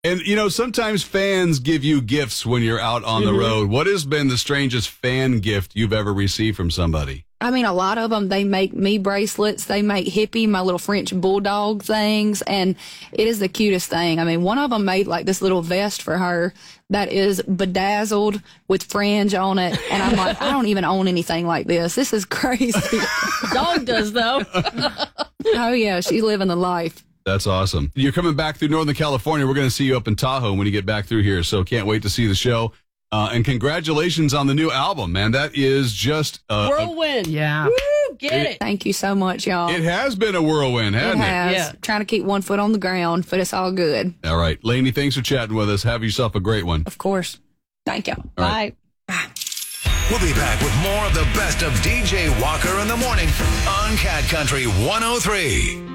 And, sometimes fans give you gifts when you're out on the road. What has been the strangest fan gift you've ever received from somebody? I mean, a lot of them, they make me bracelets. They make Hippie, my little French bulldog things. And it is the cutest thing. I mean, one of them made like this little vest for her that is bedazzled with fringe on it. And I'm like, I don't even own anything like this. This is crazy. Dog does, though. Oh, yeah. She's living the life. That's awesome. You're coming back through Northern California. We're going to see you up in Tahoe when you get back through here. So can't wait to see the show. And congratulations on the new album, man. That is just Whirlwind. Yeah. Woo, get it. Thank you so much, y'all. It has been a whirlwind, hasn't it? has. Yeah. Trying to keep one foot on the ground, but it's all good. All right. Lainey, thanks for chatting with us. Have yourself a great one. Of course. Thank y'all. All right. Bye. We'll be back with more of the best of DJ Walker in the morning on Cat Country 103.